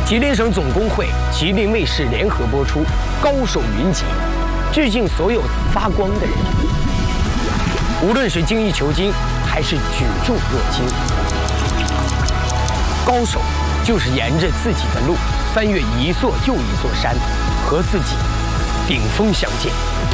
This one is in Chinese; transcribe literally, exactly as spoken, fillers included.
吉林省总工会、吉林卫视联合播出《高手云集》，致敬所有发光的人。无论是精益求精，还是举重若轻，高手就是沿着自己的路，翻越一座又一座山，和自己顶峰相见。